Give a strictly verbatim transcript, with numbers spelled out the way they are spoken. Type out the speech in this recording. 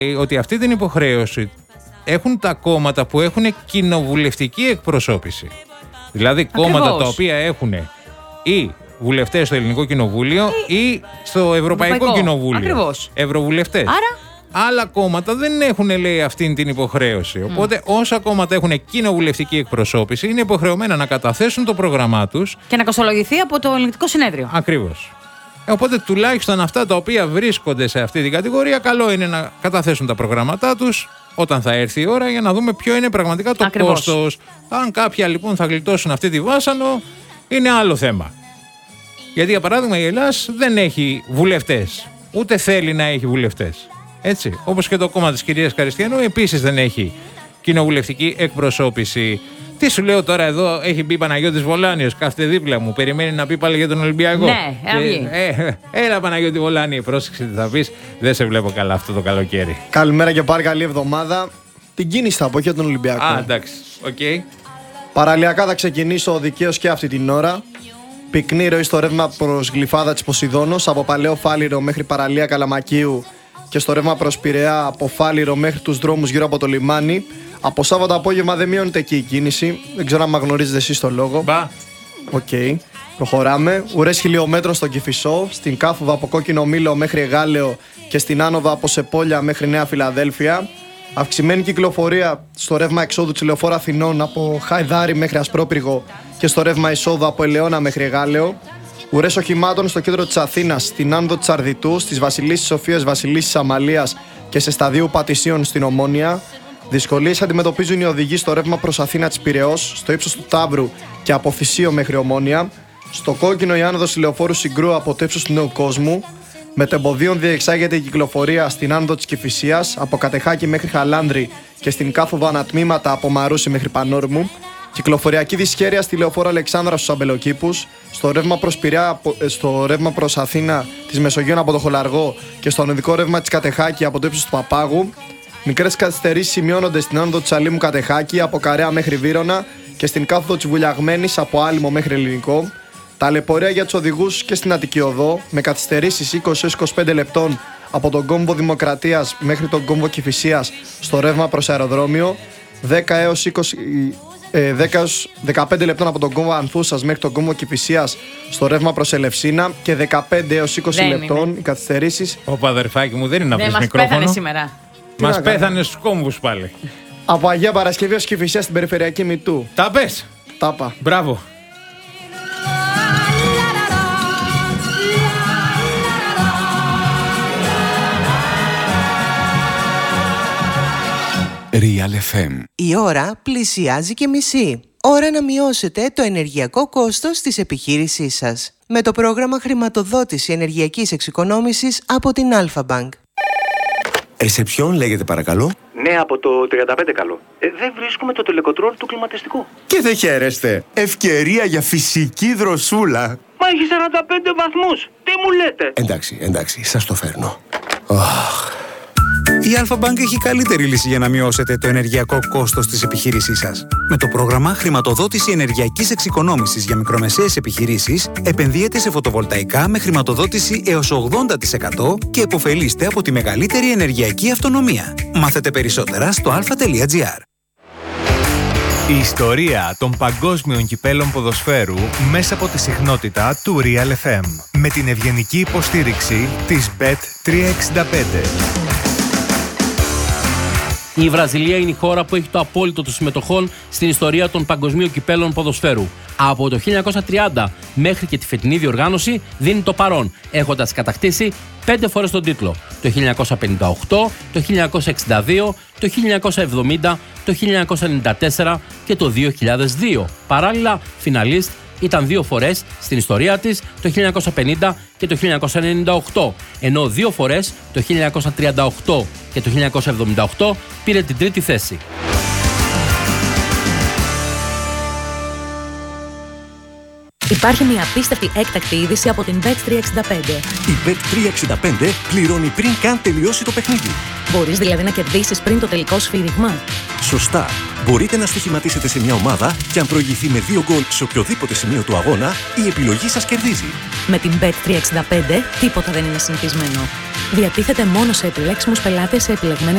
ότι αυτή την υποχρέωση έχουν τα κόμματα που έχουν κοινοβουλευτική εκπροσώπηση. Δηλαδή Ακριβώς. κόμματα τα οποία έχουν ή βουλευτές στο Ελληνικό Κοινοβούλιο ή, ή στο Ευρωπαϊκό, Ευρωπαϊκό. Κοινοβούλιο. Ακριβώς. Ευρωβουλευτές. Άρα. Άλλα κόμματα δεν έχουν, λέει, αυτή την υποχρέωση. Οπότε, mm. όσα κόμματα έχουν κοινοβουλευτική εκπροσώπηση είναι υποχρεωμένα να καταθέσουν το πρόγραμμά τους και να κοστολογηθεί από το Ελεγκτικό Συνέδριο. Ακριβώς. Οπότε, τουλάχιστον αυτά τα οποία βρίσκονται σε αυτή την κατηγορία, καλό είναι να καταθέσουν τα προγράμματά τους όταν θα έρθει η ώρα για να δούμε ποιο είναι πραγματικά το Ακριβώς. κόστος. Αν κάποια λοιπόν θα γλιτώσουν αυτή τη βάσανο, είναι άλλο θέμα. Γιατί, για παράδειγμα, η Ελλάς δεν έχει βουλευτές. Ούτε θέλει να έχει βουλευτές. Έτσι. Όπως και το κόμμα της κυρίας Καριστιανού επίσης δεν έχει κοινοβουλευτική εκπροσώπηση. Τι σου λέω τώρα εδώ, έχει μπει Παναγιώτης Βολάνιος, κάθεται δίπλα μου, περιμένει να πει πάλι για τον Ολυμπιακό. Ναι, ε, ε, έλα Παναγιώτη Βολάνη, πρόσεξε τι θα πεις, δεν σε βλέπω καλά αυτό το καλοκαίρι. Καλημέρα και πάλι καλή εβδομάδα. Την κίνηση θα πω για τον Ολυμπιακό. Α, εντάξει, οκ. Okay. Παραλιακά θα ξεκινήσω δικαίως και αυτή την ώρα. Πυκνή ροή στο ρεύμα προς Γλυφάδα της Ποσειδώνος, από Παλαιό Φάληρο μέχρι παραλία Καλαμακίου και στο ρεύμα προς Πειραιά από Φάληρο μέχρι τους δρόμους γύρω από το λιμάνι. Από Σάββατο απόγευμα δεν μειώνεται εκεί η κίνηση. Δεν ξέρω αν γνωρίζετε εσείς το λόγο. Μπα. Οκ. Okay. Προχωράμε. Ουρές χιλιόμετρων στον Κηφισό, στην Κάφοβα από Κόκκινο Μήλο μέχρι Εγάλεο και στην Άνοβα από Σεπόλια μέχρι Νέα Φιλαδέλφια. Αυξημένη κυκλοφορία στο ρεύμα εξόδου της Λεωφόρου Αθηνών από Χαϊδάρι μέχρι Ασπρόπυργο και στο ρεύμα εισόδου από Ελαιώνα μέχρι Εγάλεο. Ουρές οχημάτων στο κέντρο της Αθήνας, στην Άνδο της Αρδιτού, στις Βασιλίσσης Σοφίας, Βασιλίσσης Αμαλίας και σε σταδίου Πατησίων στην Ομόνια. Δυσκολίες αντιμετωπίζουν οι οδηγοί στο ρεύμα προς Αθήνα της Πειραιώς, στο ύψος του Ταύρου και από Θησίο μέχρι Ομόνια. Στο κόκκινο η άνοδος Λεωφόρου Συγκρού από το ύψος του Νέου Κόσμου. Μετεμποδίων διεξάγεται η κυκλοφορία στην άνοδο της Κηφισίας, από Κατεχάκη μέχρι Χαλάνδρη και στην Κάφοβα ανατμήματα από Μαρούσι μέχρι Πανόρμου. Κυκλοφοριακή δυσχέρεια στη Λεωφόρο Αλεξάνδρα στους Αμπελοκήπους, στο ρεύμα προς Πειραιά, στο ρεύμα προς Αθήνα της Μεσογείων από το Χολαργό και στο ανωδικό ρεύμα της Κατεχάκη από το ύψος του Παπάγου. Μικρές καθυστερήσεις σημειώνονται στην άνοδο της Αλήμου Κατεχάκη από Καρέα μέχρι Βύρωνα και στην κάθοδο της Βουλιαγμένης από Άλυμο μέχρι Ελληνικό. Ταλαιπωρία για τους οδηγούς και στην Αττική Οδό, με καθυστερήσεις είκοσι έως είκοσι πέντε λεπτών από τον κόμβο Δημοκρατίας μέχρι τον κόμβο Κηφισίας στο ρεύμα προς αεροδρόμιο, δέκα έως δεκαπέντε λεπτών από τον κόμβο Ανθούσας μέχρι τον κόμβο Κηφισίας στο ρεύμα προς Ελευσίνα και δεκαπέντε έως είκοσι λεπτών οι καθυστερήσεις. Ω αδερφάκι μου, δεν είναι να βρεις μικρόφωνο. Μας πέθανε σήμερα. Μας πέθανε στους κόμβους πάλι. Από Αγία Παρασκευή ως Κηφισιά στην περιφερειακή Μητού. Τα πες. Τα πα. Μπράβο. Real εφ εμ. Η ώρα πλησιάζει και μισή. Ώρα να μειώσετε το ενεργειακό κόστος της επιχείρησής σας. Με το πρόγραμμα χρηματοδότηση ενεργειακής εξοικονόμησης από την Alpha Bank. Ρεσεψιόν λέγεται παρακαλώ. Ναι, από το τριάντα πέντε καλό. Ε, δεν βρίσκουμε το τηλεκοντρόλ του κλιματιστικού. Και δεν χαίρεστε. Ευκαιρία για φυσική δροσούλα. Μα έχει σαράντα πέντε βαθμούς. Τι μου λέτε? Εντάξει, εντάξει, σας το φέρνω. Oh. Η Alpha Bank έχει καλύτερη λύση για να μειώσετε το ενεργειακό κόστος της επιχείρησής σας. Με το πρόγραμμα χρηματοδότηση ενεργειακής εξοικονόμησης για μικρομεσαίες επιχειρήσεις, επενδύετε σε φωτοβολταϊκά με χρηματοδότηση έως ογδόντα τοις εκατό και επωφελείστε από τη μεγαλύτερη ενεργειακή αυτονομία. Μάθετε περισσότερα στο αλφα τελεία τζι αρ. Η ιστορία των παγκόσμιων κυπέλων ποδοσφαίρου μέσα από τη συχνότητα του Real εφ εμ. Με την ευγενική υποστήριξη της μπετ τριακόσια εξήντα πέντε. Η Βραζιλία είναι η χώρα που έχει το απόλυτο των συμμετοχών στην ιστορία των παγκοσμίων κυπέλων ποδοσφαίρου. Από το χίλια εννιακόσια τριάντα μέχρι και τη φετινή διοργάνωση δίνει το παρόν, έχοντας κατακτήσει πέντε φορές τον τίτλο. Το χίλια εννιακόσια πενήντα οκτώ, το χίλια εννιακόσια εξήντα δύο, το χίλια εννιακόσια εβδομήντα, το χίλια εννιακόσια ενενήντα τέσσερα και το δύο χιλιάδες δύο. Παράλληλα, φιναλίστ ήταν δύο φορές στην ιστορία της, το χίλια εννιακόσια πενήντα και το χίλια εννιακόσια ενενήντα οκτώ, ενώ δύο φορές, το χίλια εννιακόσια τριάντα οκτώ και το χίλια εννιακόσια εβδομήντα οκτώ, πήρε την τρίτη θέση. Υπάρχει μια απίστευτη έκτακτη είδηση από την μπετ τριακόσια εξήντα πέντε. Η μπετ τριακόσια εξήντα πέντε πληρώνει πριν καν τελειώσει το παιχνίδι. Μπορείς δηλαδή να κερδίσεις πριν το τελικό σφύριγμα. Σωστά. Μπορείτε να στοιχηματίσετε σε μια ομάδα και αν προηγηθεί με δύο γκολ σε οποιοδήποτε σημείο του αγώνα, η επιλογή σας κερδίζει. Με την μπετ τριακόσια εξήντα πέντε τίποτα δεν είναι συνηθισμένο. Διατίθεται μόνο σε επιλέξιμους πελάτες σε επιλεγμένες